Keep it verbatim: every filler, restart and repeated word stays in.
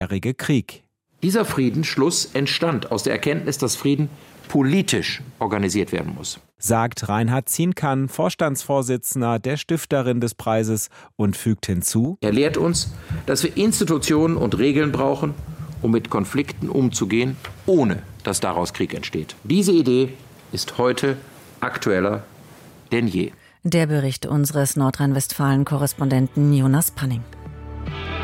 hundertjährige Krieg. Dieser Friedensschluss entstand aus der Erkenntnis, dass Frieden politisch organisiert werden muss, sagt Reinhard Zienkan, Vorstandsvorsitzender der Stifterin des Preises, und fügt hinzu: Er lehrt uns, dass wir Institutionen und Regeln brauchen, um mit Konflikten umzugehen, ohne dass daraus Krieg entsteht. Diese Idee ist heute aktueller denn je. Der Bericht unseres Nordrhein-Westfalen-Korrespondenten Jonas Panning.